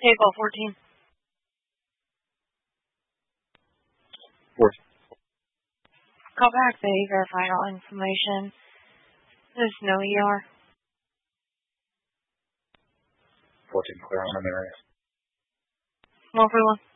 Table 14. 14. Call back. They verified all information. There's no ER. 14 clear on an area. 141.